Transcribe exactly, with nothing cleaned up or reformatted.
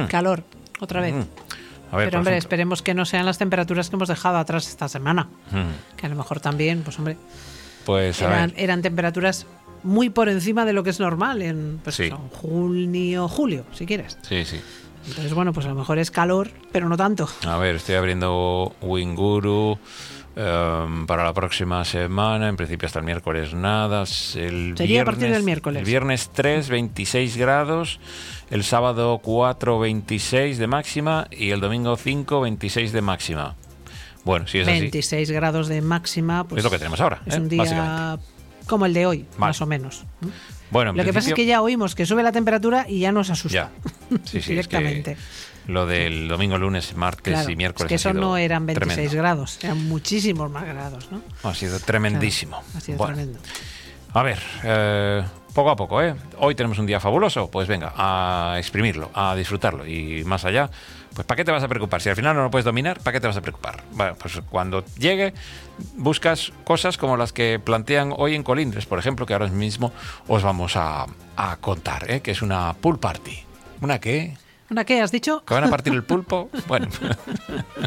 calor, otra vez. Mm. A ver, Pero, hombre, ejemplo. esperemos que no sean las temperaturas que hemos dejado atrás esta semana. Mm. Que a lo mejor también, pues, hombre, Pues a eran, ver. eran temperaturas muy por encima de lo que es normal en, pues, Sí. eso, en junio, julio, si quieres. Sí, sí. Entonces, bueno, pues a lo mejor es calor, pero no tanto. A ver, estoy abriendo Winguru um, para la próxima semana. En principio hasta el miércoles nada. El Sería viernes, a partir del miércoles. El viernes tres, veintiséis grados. El sábado cuatro, veintiséis de máxima. Y el domingo cinco, veintiséis de máxima. Bueno, si es así, veintiséis grados de máxima, pues es lo que tenemos ahora, es ¿eh? un día Básicamente. como el de hoy, Vale. más o menos. Bueno, en Lo que pasa es principio- que ya oímos que sube la temperatura y ya nos asusta. Ya. Sí, sí, directamente. Es que lo del domingo, lunes, martes Claro, y miércoles es que eso ha sido no eran veintiséis tremendo. grados, eran muchísimos más grados, ¿no? Ha sido tremendísimo. Claro, ha sido Bueno, tremendo. a ver, eh, poco a poco, ¿eh? Hoy tenemos un día fabuloso, pues venga, a exprimirlo, a disfrutarlo. Y más allá, pues ¿para qué te vas a preocupar? Si al final no lo puedes dominar, ¿para qué te vas a preocupar? Bueno, pues cuando llegue, buscas cosas como las que plantean hoy en Colindres, por ejemplo, que ahora mismo os vamos a, a contar, ¿eh? Que es una pool party. ¿Una qué? ¿Una qué has dicho? ¿Que van a partir el pulpo? Bueno,